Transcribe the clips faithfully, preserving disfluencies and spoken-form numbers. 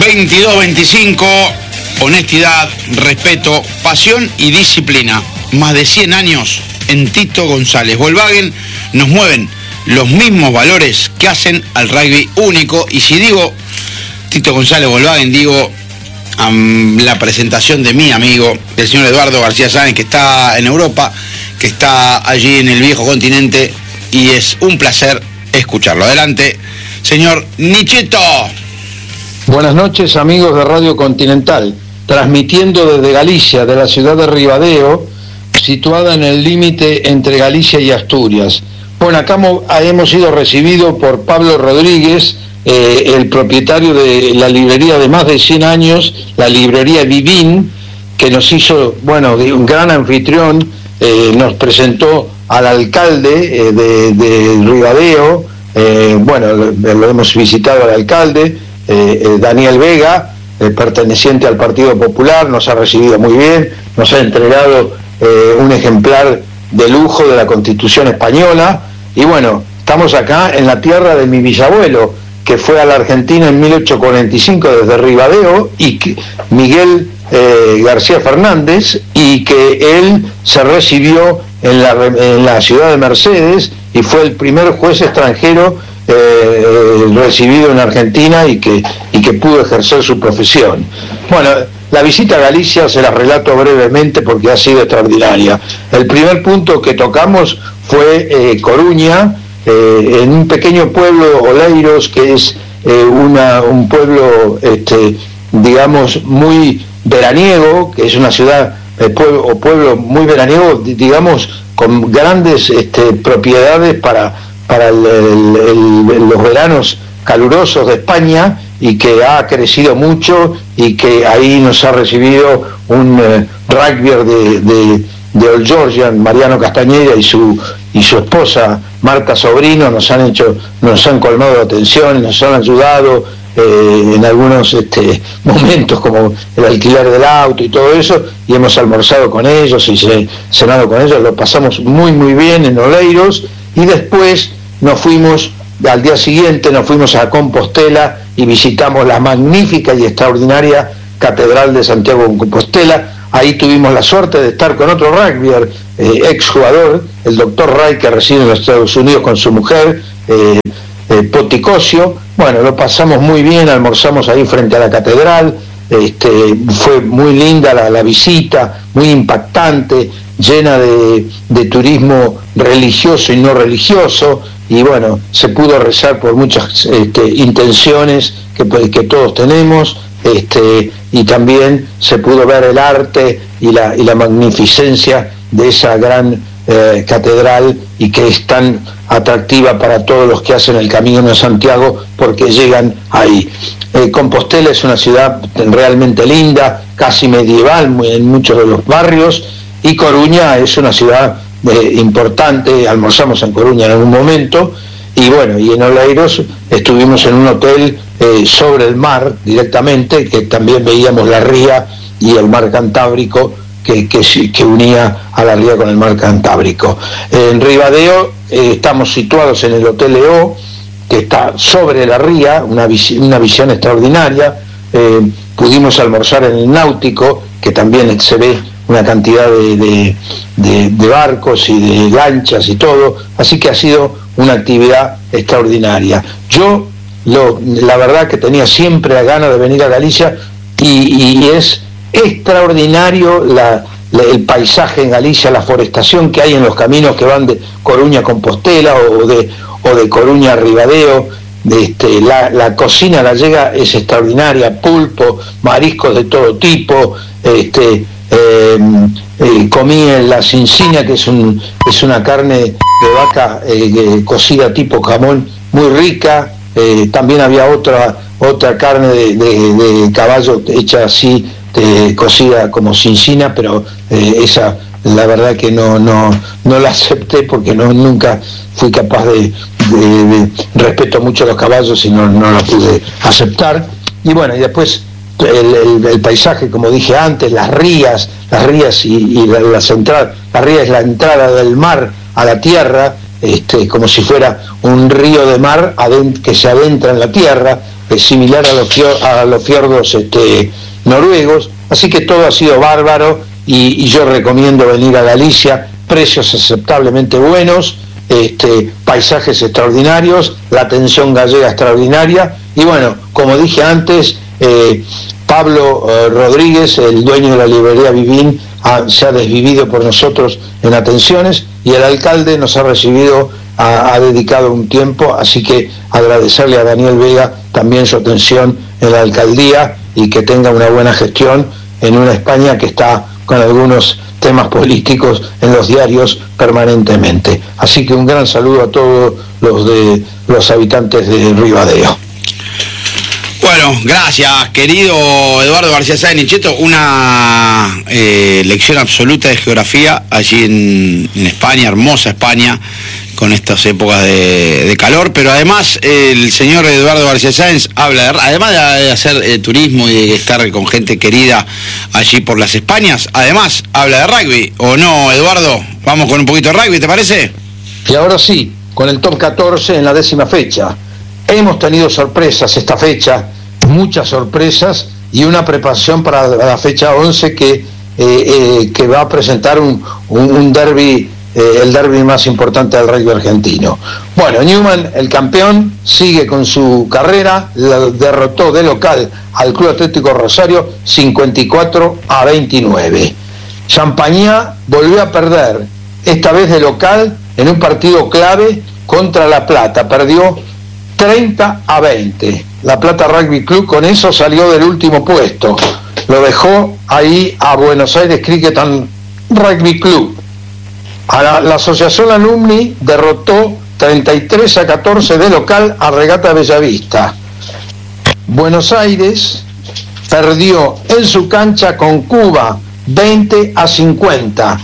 veintidós veinticinco, honestidad, respeto, pasión y disciplina. Más de cien años en Tito González Volkswagen nos mueven los mismos valores que hacen al rugby único. Y si digo Tito González Volkswagen, digo um, la presentación de mi amigo, el señor Eduardo García Sáenz, que está en Europa, que está allí en el viejo continente, y es un placer escucharlo. Adelante, señor Nicheto. Buenas noches, amigos de Radio Continental, transmitiendo desde Galicia, de la ciudad de Ribadeo, situada en el límite entre Galicia y Asturias. Bueno, acá hemos sido recibidos por Pablo Rodríguez, eh, el propietario de la librería de más de cien años, la librería Vivín, que nos hizo, bueno, un gran anfitrión, eh, nos presentó al alcalde eh, de, de Ribadeo, eh, bueno, lo, lo hemos visitado al alcalde, eh, eh, Daniel Vega, eh, perteneciente al Partido Popular, nos ha recibido muy bien, nos ha entregado eh, un ejemplar de lujo de la Constitución española, y bueno, estamos acá en la tierra de mi bisabuelo, que fue a la Argentina en mil ochocientos cuarenta y cinco desde Ribadeo, y que, Miguel eh, García Fernández, y que él se recibió en la, en la ciudad de Mercedes, y fue el primer juez extranjero eh, recibido en Argentina y que, y que pudo ejercer su profesión. Bueno, la visita a Galicia se la relato brevemente porque ha sido extraordinaria. El primer punto que tocamos fue eh, Coruña, eh, en un pequeño pueblo, Oleiros, que es eh, una, un pueblo, este, digamos, muy veraniego, que es una ciudad eh, pueblo, o pueblo muy veraniego, digamos, con grandes este, propiedades para, para el, el, el, los veranos calurosos de España, y que ha crecido mucho, y que ahí nos ha recibido un eh, rugbyer de, de, de Old Georgian, Mariano Castañeda, y su y su esposa Marta Sobrino, nos han hecho, nos han colmado de atención, nos han ayudado eh, en algunos este, momentos, como el alquiler del auto y todo eso, y hemos almorzado con ellos y se, cenado con ellos, lo pasamos muy muy bien en Oleiros, y después nos fuimos, al día siguiente nos fuimos a Compostela y visitamos la magnífica y extraordinaria Catedral de Santiago de Compostela. Ahí tuvimos la suerte de estar con otro rugbyer, eh, exjugador, el doctor Ray, que reside en los Estados Unidos con su mujer, eh, eh, Poticosio. Bueno, lo pasamos muy bien, almorzamos ahí frente a la catedral, este, fue muy linda la, la visita, muy impactante, llena de, de turismo religioso y no religioso, y bueno, se pudo rezar por muchas este, intenciones que, que todos tenemos, este, y también se pudo ver el arte y la, y la magnificencia de esa gran eh, catedral, y que es tan atractiva para todos los que hacen el Camino de Santiago, porque llegan ahí. Eh, Compostela es una ciudad realmente linda, casi medieval muy, en muchos de los barrios, y Coruña es una ciudad eh, importante. Almorzamos en Coruña en algún momento, y bueno, y en Oleiros estuvimos en un hotel eh, sobre el mar directamente, que también veíamos la ría y el mar Cantábrico, que, que, que unía a la ría con el mar Cantábrico. En Ribadeo eh, estamos situados en el Hotel Leo, que está sobre la ría, una, vis una visión extraordinaria. Eh, pudimos almorzar en el Náutico, que también se ve una cantidad de, de, de, de barcos y de lanchas y todo, así que ha sido una actividad extraordinaria. Yo, lo, la verdad que tenía siempre la gana de venir a Galicia, y, y es extraordinario la, la, el paisaje en Galicia, la forestación que hay en los caminos que van de Coruña a Compostela, o de, o de Coruña a Ribadeo. Este, la, la cocina gallega es extraordinaria, pulpo, mariscos de todo tipo. este, eh, eh, comí en la cincina, que es, un, es una carne de vaca eh, cocida tipo jamón, muy rica. Eh, también había otra, otra carne de, de, de caballo hecha así, de, cocida como cincina, pero eh, esa la verdad que no, no, no la acepté, porque no, nunca fui capaz de, de, de respeto mucho a los caballos y no, no la pude aceptar. Y bueno, y después el, el, el paisaje, como dije antes, las rías, las rías y, y la, la central, la ría es la entrada del mar a la tierra, este, como si fuera un río de mar que se adentra en la tierra, eh, similar a los, fior, a los fiordos este, noruegos, así que todo ha sido bárbaro y, y yo recomiendo venir a Galicia, precios aceptablemente buenos, este, paisajes extraordinarios, la atención gallega extraordinaria y bueno, como dije antes, eh, Pablo eh, Rodríguez, el dueño de la librería Vivín, ha, se ha desvivido por nosotros en atenciones y el alcalde nos ha recibido, ha, ha dedicado un tiempo, así que agradecerle a Daniel Vega también su atención en la alcaldía y que tenga una buena gestión en una España que está con algunos temas políticos en los diarios permanentemente. Así que un gran saludo a todos los de los habitantes de Ribadeo. Bueno, gracias, querido Eduardo García Sáenz Nicheto. Una eh, lección absoluta de geografía allí en, en España, hermosa España, con estas épocas de, de calor, pero además el señor Eduardo García Sáenz habla, de, además de hacer eh, turismo y de estar con gente querida allí por las Españas, además habla de rugby, ¿o no, Eduardo? Vamos con un poquito de rugby, ¿te parece? Y ahora sí, con el top catorce en la décima fecha. Hemos tenido sorpresas esta fecha, muchas sorpresas, y una preparación para la fecha once que, eh, eh, que va a presentar un, un, un derbi, eh, el derbi más importante del rugby argentino. Bueno, Newman, el campeón, sigue con su carrera, la derrotó de local al Club Atlético Rosario cincuenta y cuatro a veintinueve. Champagnat volvió a perder, esta vez de local, en un partido clave contra La Plata, perdió treinta a veinte. La Plata Rugby Club con eso salió del último puesto, lo dejó ahí a Buenos Aires Cricket and Rugby Club. A la, la Asociación Alumni derrotó treinta y tres a catorce de local a Regata Bellavista. Buenos Aires perdió en su cancha con Cuba veinte a cincuenta.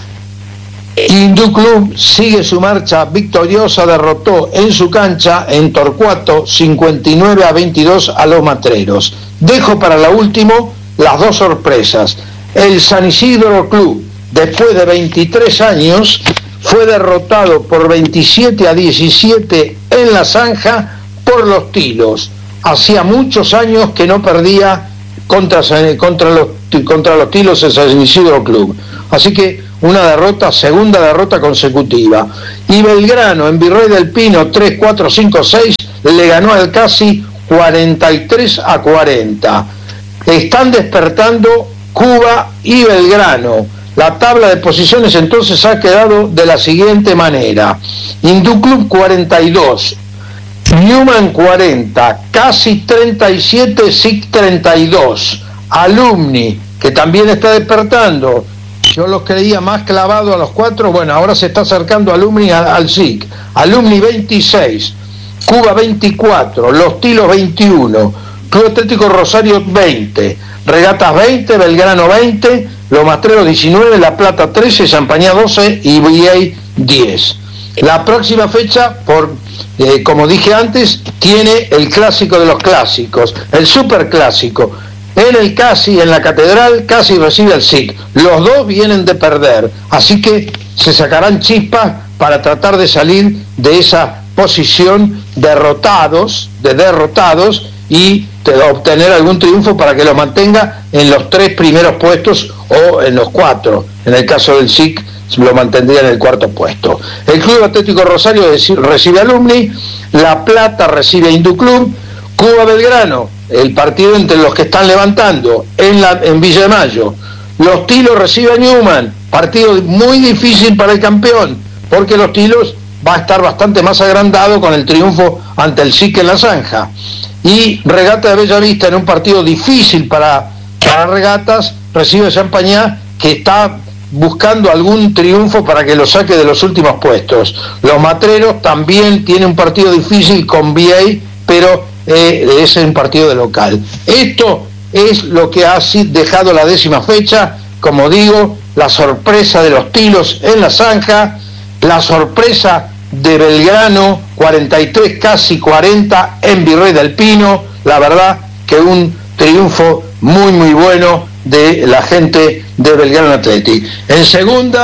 Hindú Club sigue su marcha victoriosa, derrotó en su cancha en Torcuato cincuenta y nueve a veintidós a los Matreros. Dejo para la última las dos sorpresas. El San Isidro Club, después de veintitrés años, fue derrotado por veintisiete a diecisiete en la Zanja por los Tilos. Hacía muchos años que no perdía contra, contra, los, contra los Tilos el San Isidro Club. Así que una derrota, segunda derrota consecutiva. Y Belgrano en Virrey del Pino tres cuatro cinco seis le ganó al Casi cuarenta y tres a cuarenta. Están despertando Cuba y Belgrano. La tabla de posiciones entonces ha quedado de la siguiente manera: Hindú Club cuarenta y dos, Newman cuarenta, Casi treinta y siete, S I C treinta y dos, Alumni, que también está despertando. Yo los creía más clavados a los cuatro, bueno, ahora se está acercando Alumni al S I C. Alumni veintiséis, Cuba veinticuatro, Los Tilos veintiuno, Club Atlético Rosario veinte, Regatas veinte, Belgrano veinte, Los Matreros diecinueve, La Plata trece, Champagnat doce y V A diez. La próxima fecha, por eh, como dije antes, tiene el clásico de los clásicos, el superclásico. En el Casi, en la Catedral, Casi recibe al S I C. Los dos vienen de perder, así que se sacarán chispas para tratar de salir de esa posición derrotados, de derrotados, y de obtener algún triunfo para que los mantenga en los tres primeros puestos o en los cuatro. En el caso del S I C lo mantendría en el cuarto puesto. El Club Atlético Rosario recibe Alumni, La Plata recibe Hindú Club, Cuba Belgrano, el partido entre los que están levantando en, la, en Villa de Mayo. Los Tilos recibe a Newman, partido muy difícil para el campeón, porque los Tilos va a estar bastante más agrandado con el triunfo ante el S I C en la Zanja. Y Regata de Bellavista, en un partido difícil para, para Regatas, recibe a Champagnat, que está buscando algún triunfo para que lo saque de los últimos puestos. Los Matreros también tienen un partido difícil con V A, pero Eh, es un partido de local. Esto es lo que ha dejado la décima fecha. Como digo, la sorpresa de los Tilos en la Zanja, la sorpresa de Belgrano cuarenta y tres, Casi cuarenta en Virrey del Pino. La verdad que un triunfo muy muy bueno de la gente de Belgrano Athletic. En segunda,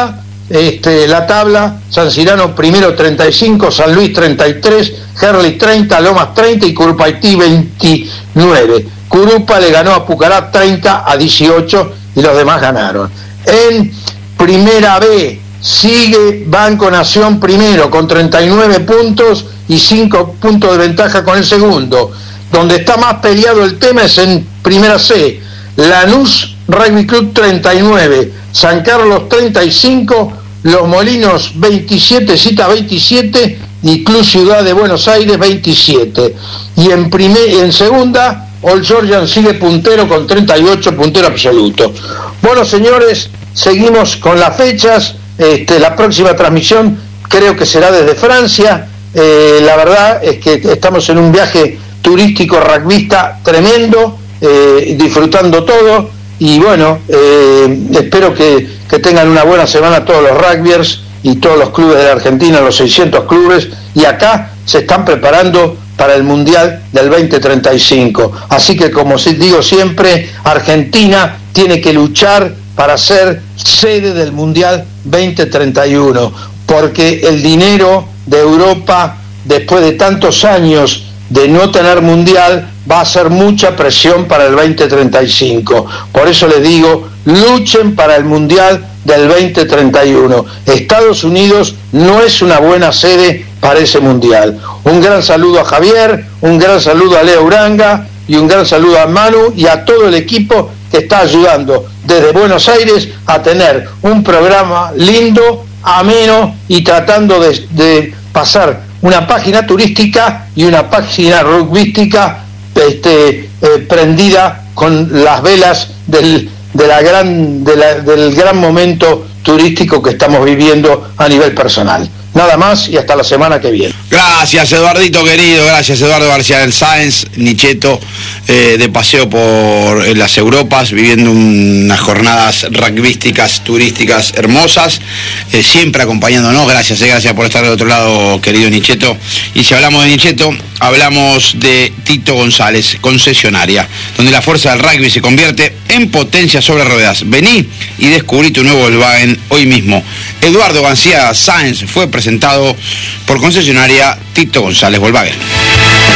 este, la tabla: San Cirano primero treinta y cinco, San Luis treinta y tres, Gerli treinta, Lomas treinta y Curupaití veintinueve. Curupa le ganó a Pucará treinta a dieciocho y los demás ganaron. En Primera B sigue Banco Nación primero con treinta y nueve puntos y cinco puntos de ventaja con el segundo. Donde está más peleado el tema es en Primera C. Lanús Rugby Club treinta y nueve, San Carlos treinta y cinco, Los Molinos veintisiete, Cita veintisiete y Club Ciudad de Buenos Aires veintisiete. Y en, primer, en segunda, Old Georgian sigue puntero con treinta y ocho, puntero absoluto. Bueno, señores, seguimos con las fechas. Este, la próxima transmisión creo que será desde Francia. Eh, la verdad es que estamos en un viaje turístico rugbyista tremendo, eh, disfrutando todo, y bueno, eh, espero que, que tengan una buena semana todos los rugbyers y todos los clubes de la Argentina, los seiscientos clubes, y acá se están preparando para el Mundial del veinte treinta y cinco. Así que, como digo siempre, Argentina tiene que luchar para ser sede del Mundial veinte treinta y uno, porque el dinero de Europa, después de tantos años de no tener Mundial, va a hacer mucha presión para el veinte treinta y cinco. Por eso les digo, luchen para el Mundial del veinte treinta y uno. Estados Unidos no es una buena sede para ese Mundial. Un gran saludo a Javier, un gran saludo a Leo Uranga y un gran saludo a Manu y a todo el equipo que está ayudando desde Buenos Aires a tener un programa lindo, ameno y tratando de, de pasar una página turística y una página rugbyística este, eh, prendida con las velas del, de la gran, de la, del gran momento turístico que estamos viviendo a nivel personal. Nada más y hasta la semana que viene. Gracias, Eduardito querido, gracias Eduardo García del Sáenz, Nicheto, eh, de paseo por las Europas, viviendo unas jornadas rugbyísticas, turísticas hermosas, eh, siempre acompañándonos. Gracias, eh, gracias por estar del otro lado, querido Nicheto. Y si hablamos de Nicheto, hablamos de Tito González, concesionaria, donde la fuerza del rugby se convierte en potencia sobre ruedas. Vení y descubrí tu nuevo Volkswagen hoy mismo. Eduardo García Sáenz fue presentado por concesionaria Tito González Volkswagen.